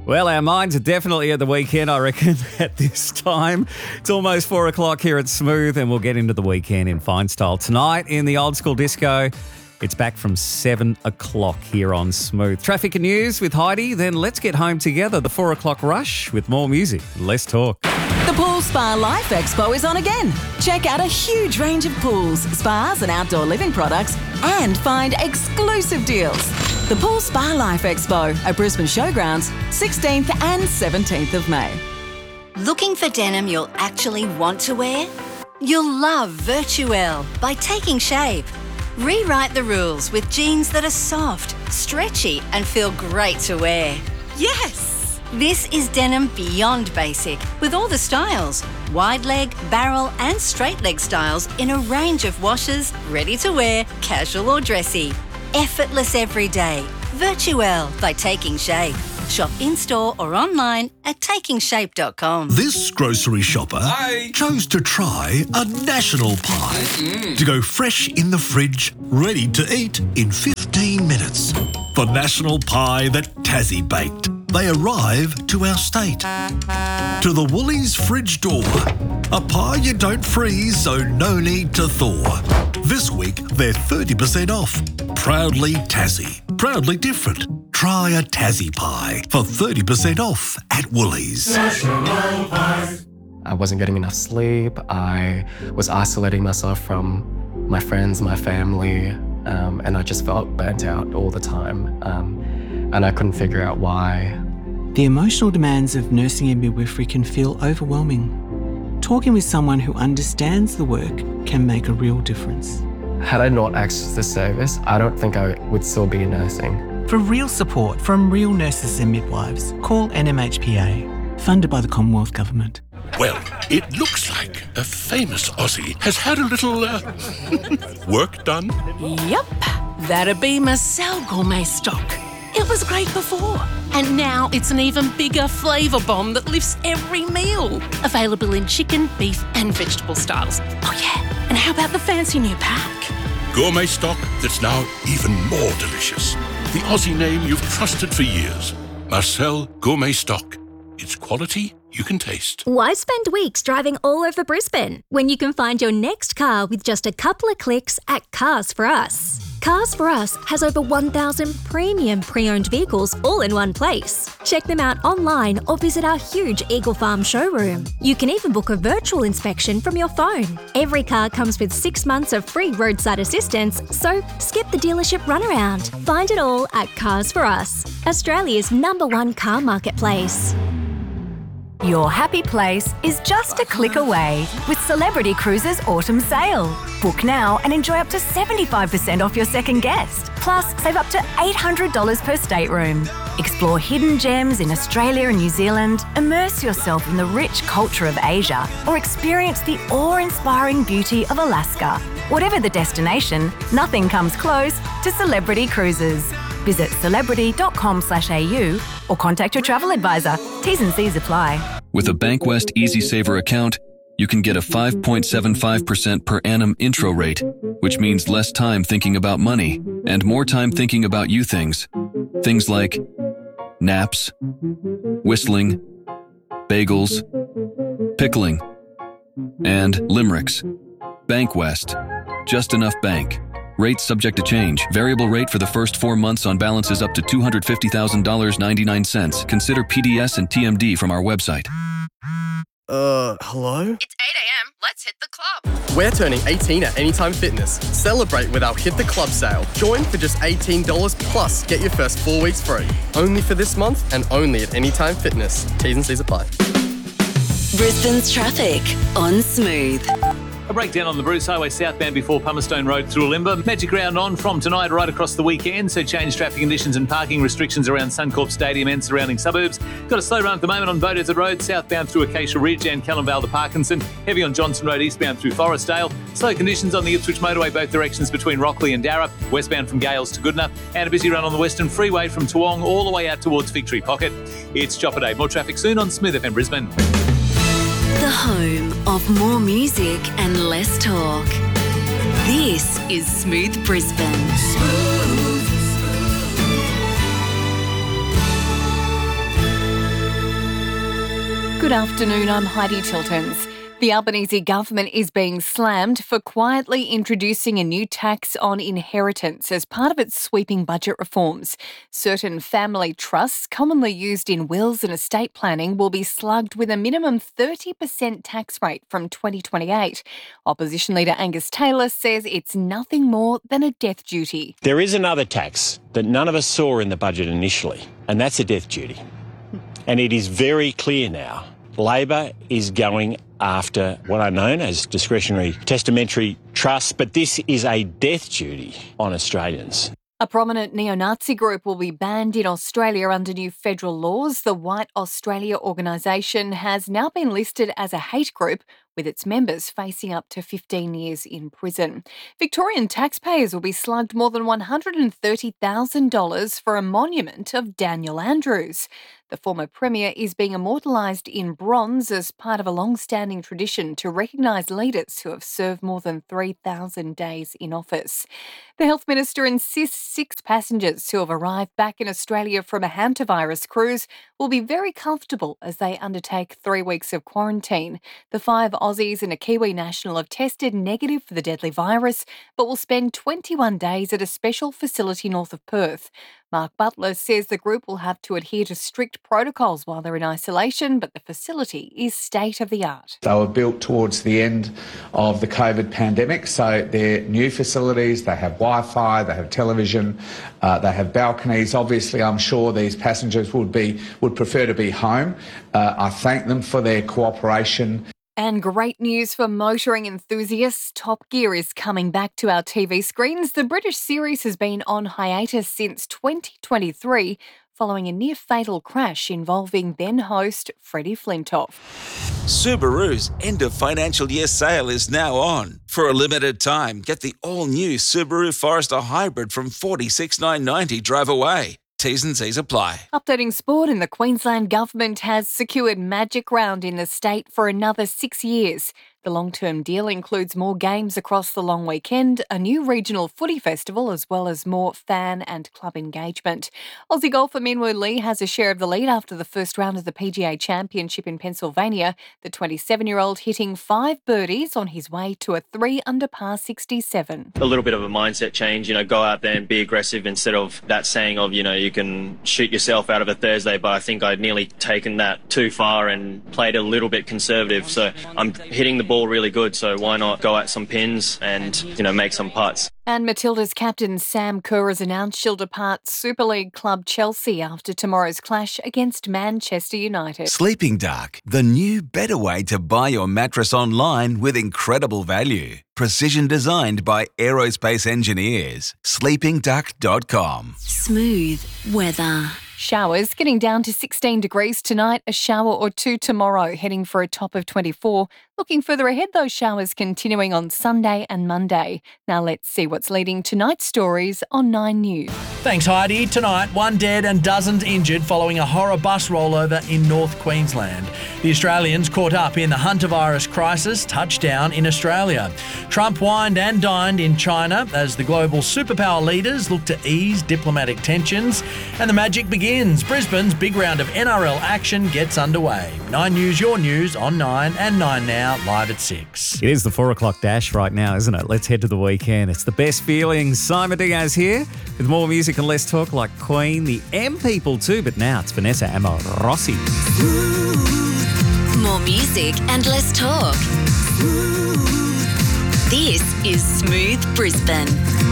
Well, our minds are definitely at the weekend, I reckon, at this time. It's almost 4 o'clock here at Smooth, and we'll get into the weekend in fine style. Tonight in the Old School Disco, it's back from 7 o'clock here on Smooth. Traffic and news with Heidi, then let's get home together. The 4 o'clock rush with more music. Let's talk. The Pool Spa Life Expo is on again. Check out a huge range of pools, spas and outdoor living products and find exclusive deals. The Pool Spa Life Expo at Brisbane Showgrounds, 16th and 17th of May. Looking for denim you'll actually want to wear? You'll love Virtuelle by Taking Shape. Rewrite the rules with jeans that are soft, stretchy and feel great to wear. Yes! This is denim beyond basic with all the styles. Wide leg, barrel and straight leg styles in a range of washes, ready to wear, casual or dressy. Effortless every day. Virtuelle by Taking Shape. Shop in-store or online at takingshape.com. This grocery shopper chose to try a national pie to go fresh in the fridge, ready to eat in 15 minutes. The national pie that Tassie baked. They arrive to our state. To the Woolies fridge door. A pie you don't freeze, so no need to thaw. This week, they're 30% off. Proudly Tassie. Proudly different. Try a Tassie pie for 30% off at Woolies. I wasn't getting enough sleep. I was isolating myself from my friends, my family, and I just felt burnt out all the time. And I couldn't figure out why. The emotional demands of nursing and midwifery can feel overwhelming. Talking with someone who understands the work can make a real difference. Had I not accessed this service, I don't think I would still be nursing. For real support from real nurses and midwives, call NMHPA, funded by the Commonwealth Government. Well, it looks like a famous Aussie has had a little work done. Yep, that'd be Marcel Gourmet Stock. It was great before, and now it's an even bigger flavour bomb that lifts every meal. Available in chicken, beef and vegetable styles. Oh yeah, and how about the fancy new pack? Gourmet stock that's now even more delicious. The Aussie name you've trusted for years. Marcel Gourmet Stock. It's quality you can taste. Why spend weeks driving all over Brisbane when you can find your next car with just a couple of clicks at Cars For Us? Cars For Us has over 1,000 premium pre-owned vehicles all in one place. Check them out online or visit our huge Eagle Farm showroom. You can even book a virtual inspection from your phone. Every car comes with 6 months of free roadside assistance, so skip the dealership runaround. Find it all at Cars For Us, Australia's #1 car marketplace. Your happy place is just a click away with Celebrity Cruises Autumn Sale. Book now and enjoy up to 75% off your second guest. Plus, save up to $800 per stateroom. Explore hidden gems in Australia and New Zealand, immerse yourself in the rich culture of Asia, or experience the awe-inspiring beauty of Alaska. Whatever the destination, nothing comes close to Celebrity Cruises. Visit celebrity.com/au or contact your travel advisor. T's and C's apply. With a Bankwest EasySaver account, you can get a 5.75% per annum intro rate, which means less time thinking about money and more time thinking about you things. Things like naps, whistling, bagels, pickling, and limericks. Bankwest. Just enough bank. Rates subject to change. Variable rate for the first 4 months on balances up to $250,000.99. Consider PDS and TMD from our website. Hello? It's 8 a.m. Let's hit the club. We're turning 18 at Anytime Fitness. Celebrate with our Hit the Club sale. Join for just $18 plus get your first 4 weeks free. Only for this month and only at Anytime Fitness. T's and C's apply. Brisbane's traffic on Smooth. A breakdown on the Bruce Highway southbound before Pummerstone Road through Olimba. Magic Round on from tonight right across the weekend, so change traffic conditions and parking restrictions around Suncorp Stadium and surrounding suburbs. Got a slow run at the moment on Beaudesert Road, southbound through Acacia Ridge and Callumvale to Parkinson. Heavy on Johnson Road, eastbound through Forestdale. Slow conditions on the Ipswich Motorway, both directions between Rockley and Darra, westbound from Gales to Goodna. And a busy run on the Western Freeway from Toowong all the way out towards Victory Pocket. It's Chopper Day. More traffic soon on Smooth FM Brisbane. The home of more music and less talk. This is Smooth Brisbane. Good afternoon, I'm Heidi Tiltons. The Albanese government is being slammed for quietly introducing a new tax on inheritance as part of its sweeping budget reforms. Certain family trusts commonly used in wills and estate planning will be slugged with a minimum 30% tax rate from 2028. Opposition leader Angus Taylor says it's nothing more than a death duty. There is another tax that none of us saw in the budget initially, and that's a death duty. And it is very clear now, Labor is going after what are known as discretionary testamentary trusts, but this is a death duty on Australians. A prominent neo-Nazi group will be banned in Australia under new federal laws. The White Australia organisation has now been listed as a hate group, with its members facing up to 15 years in prison. Victorian taxpayers will be slugged more than $130,000 for a monument of Daniel Andrews. The former Premier is being immortalised in bronze as part of a long-standing tradition to recognise leaders who have served more than 3,000 days in office. The Health Minister insists 6 passengers who have arrived back in Australia from a hantavirus cruise will be very comfortable as they undertake 3 weeks of quarantine. The 5 Aussies and a Kiwi national have tested negative for the deadly virus, but will spend 21 days at a special facility north of Perth. Mark Butler says the group will have to adhere to strict protocols while they're in isolation, but the facility is state-of-the-art. They were built towards the end of the COVID pandemic, so they're new facilities, they have Wi-Fi, they have television, they have balconies. Obviously, I'm sure these passengers would prefer to be home. I thank them for their cooperation. And great news for motoring enthusiasts. Top Gear is coming back to our TV screens. The British series has been on hiatus since 2023 following a near-fatal crash involving then-host Freddie Flintoff. Subaru's end of financial year sale is now on. For a limited time, get the all-new Subaru Forester Hybrid from $46,990 drive away. T's and C's apply. Updating sport, and the Queensland Government has secured magic ground in the state for another 6 years. The long-term deal includes more games across the long weekend, a new regional footy festival, as well as more fan and club engagement. Aussie golfer Minwoo Lee has a share of the lead after the first round of the PGA Championship in Pennsylvania. The 27-year-old hitting 5 birdies on his way to a 3-under par 67. A little bit of a mindset change, go out there and be aggressive instead of that saying of, you can shoot yourself out of a Thursday, but I think I'd nearly taken that too far and played a little bit conservative. So I'm hitting the ball really good, so why not go at some pins and, make some putts. And Matilda's captain Sam Kerr has announced she'll depart Super League club Chelsea after tomorrow's clash against Manchester United. Sleeping Duck, the new better way to buy your mattress online with incredible value. Precision designed by aerospace engineers. sleepingduck.com. Smooth weather. Showers getting down to 16 degrees tonight, a shower or 2 tomorrow, heading for a top of 24. Looking further ahead, those showers continuing on Sunday and Monday. Now let's see what's leading tonight's stories on 9 News. Thanks, Heidi. Tonight, 1 dead and dozens injured following a horror bus rollover in North Queensland. The Australians caught up in the hantavirus crisis, touchdown in Australia. Trump wined and dined in China as the global superpower leaders look to ease diplomatic tensions. And the magic begins. Brisbane's big round of NRL action gets underway. 9 News, your news on 9 and 9 Now, live at 6. It is the 4 o'clock dash right now, isn't it? Let's head to the weekend. It's the best feelings. Simon Diaz here with more music and less talk like Queen, the M People too, but now it's Vanessa Amorossi. More music and less talk. This is Smooth Brisbane.